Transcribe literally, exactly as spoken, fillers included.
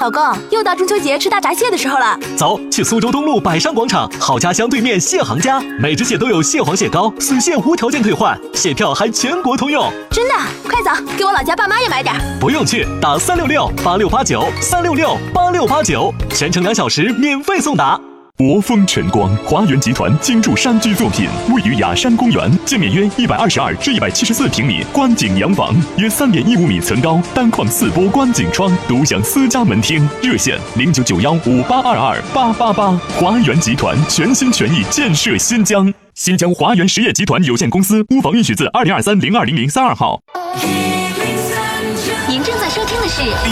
老公，又到中秋节吃大闸蟹的时候了。 走，去苏州东路百山广场好家乡对面蟹行家，每只蟹都有蟹黄蟹膏，损蟹无条件退换，蟹票还全国通用。 真的？快走，给我老家爸妈也买点。 不用去，打三六六八六八九三六六八六八九，全程两小时免费送达。 国风晨光，华源集团精筑山居作品，位于雅山公园，建面约一百二十二至一百七十四平米，观景洋房，约三点一五米层高，单框四波观景窗，独享私家门厅。热线零九九幺五八二二八八八。华源集团全心全意建设新疆。新疆华源实业集团有限公司，屋房允许自二零二三零二零零三二号。 您正在收听的是